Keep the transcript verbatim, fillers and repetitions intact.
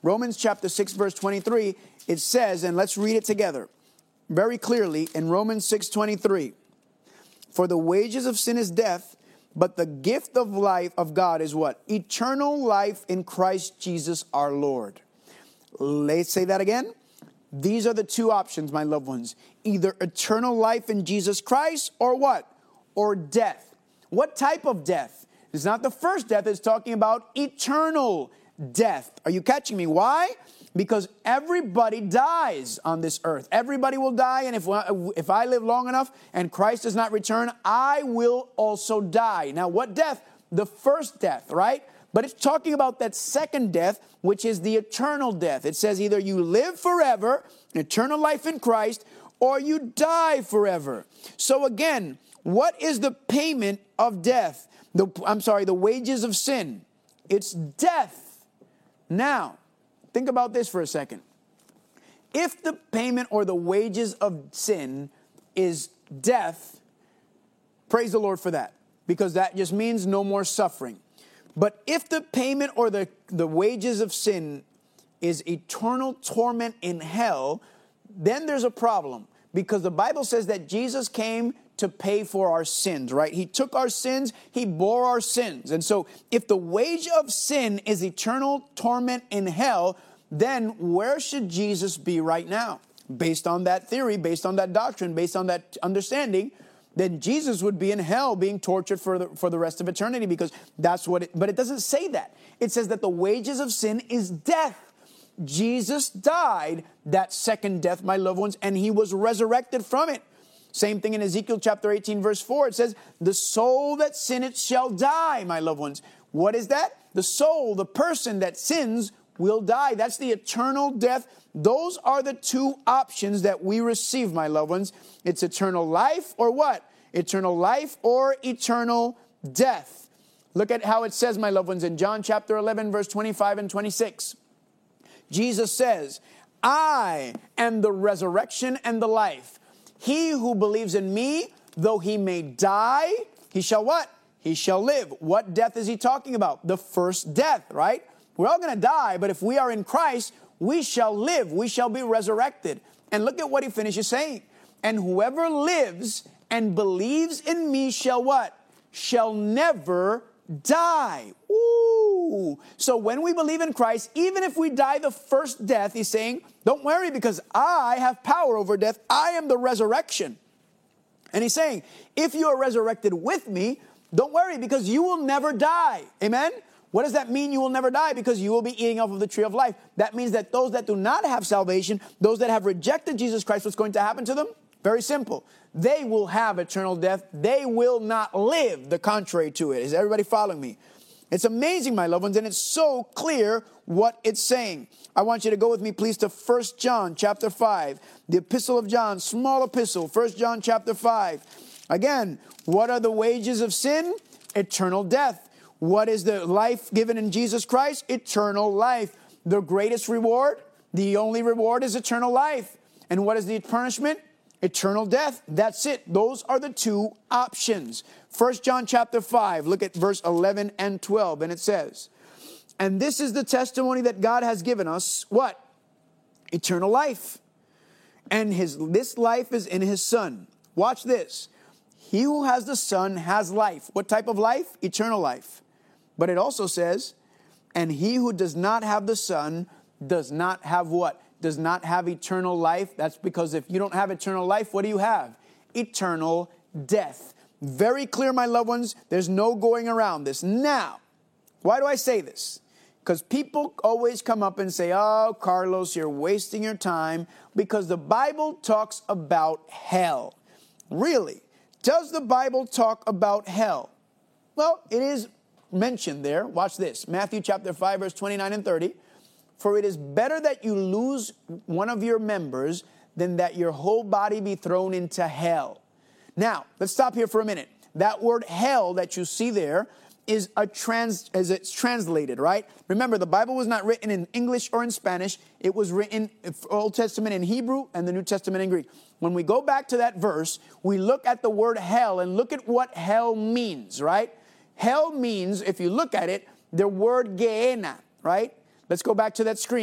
Romans chapter six, verse twenty-three, it says, and let's read it together very clearly in Romans six twenty-three. For the wages of sin is death, but the gift of life of God is what? Eternal life in Christ Jesus our Lord. Let's say that again. These are the two options, my loved ones. Either eternal life in Jesus Christ or what? Or death. What type of death? It's not the first death. It's talking about eternal death. Are you catching me? Why? Because everybody dies on this earth. Everybody will die. And if, if I live long enough and Christ does not return, I will also die. Now, what death? The first death, right? But it's talking about that second death, which is the eternal death. It says either you live forever, eternal life in Christ, or you die forever. So again, what is the payment of death? The, I'm sorry, the wages of sin. It's death. Now, think about this for a second. If the payment or the wages of sin is death, praise the Lord for that, because that just means no more suffering. But if the payment or the, the wages of sin is eternal torment in hell, then there's a problem. Because the Bible says that Jesus came to pay for our sins, right? He took our sins, he bore our sins. And so if the wage of sin is eternal torment in hell, then where should Jesus be right now? Based on that theory, based on that doctrine, based on that understanding, then Jesus would be in hell being tortured for the, for the rest of eternity, because that's what it, but it doesn't say that. It says that the wages of sin is death. Jesus died that second death, my loved ones, and he was resurrected from it. Same thing in Ezekiel chapter eighteen, verse four. It says, the soul that sinneth shall die, my loved ones. What is that? The soul, the person that sins will die. That's the eternal death. Those are the two options that we receive, my loved ones. It's eternal life or what? Eternal life or eternal death. Look at how it says, my loved ones, in John chapter eleven, verse twenty-five and twenty-six. Jesus says, I am the resurrection and the life. He who believes in me, though he may die, he shall what? He shall live. What death is he talking about? The first death, right? We're all going to die, but if we are in Christ, we shall live. We shall be resurrected. And look at what he finishes saying. And whoever lives and believes in me shall what? Shall never die. Ooh. So when we believe in Christ, even if we die the first death, he's saying, don't worry, because I have power over death. I am the resurrection. And he's saying, if you are resurrected with me, don't worry, because you will never die. Amen? What does that mean, you will never die? Because you will be eating off of the tree of life. That means that those that do not have salvation, those that have rejected Jesus Christ, what's going to happen to them? Very simple. They will have eternal death. They will not live, the contrary to it. Is everybody following me? It's amazing, my loved ones, and it's so clear what it's saying. I want you to go with me, please, to First John chapter five, the epistle of John, small epistle, First John chapter five. Again, what are the wages of sin? Eternal death. What is the life given in Jesus Christ? Eternal life. The greatest reward, the only reward is eternal life. And what is the punishment? Eternal death. That's it. Those are the two options. First John chapter five, look at verse eleven and twelve, and it says, and this is the testimony that God has given us, what? Eternal life. And his this life is in his Son. Watch this. He who has the Son has life. What type of life? Eternal life. But it also says, and he who does not have the Son does not have what? Does not have eternal life. That's because if you don't have eternal life, what do you have? Eternal death. Very clear, my loved ones. There's no going around this. Now, why do I say this? Because people always come up and say, oh, Carlos, you're wasting your time, because the Bible talks about hell. Really? Does the Bible talk about hell? Well, it is mentioned there. Watch this. Matthew chapter five, verse twenty-nine and thirty. For it is better that you lose one of your members than that your whole body be thrown into hell. Now, let's stop here for a minute. That word hell that you see there is a trans, as it's translated, right? Remember, the Bible was not written in English or in Spanish. It was written Old Testament in Hebrew and the New Testament in Greek. When we go back to that verse, we look at the word hell and look at what hell means, right? Hell means, if you look at it, the word Gehenna, right? Let's go back to that screen.